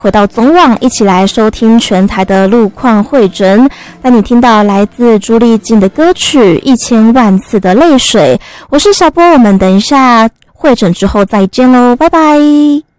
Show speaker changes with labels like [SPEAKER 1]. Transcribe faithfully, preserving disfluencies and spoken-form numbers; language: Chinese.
[SPEAKER 1] 回到总网，一起来收听全台的路况汇诊。带你听到来自朱丽静的歌曲《一千万次的泪水》。我是小波，我们等一下汇诊之后再见喽，拜拜。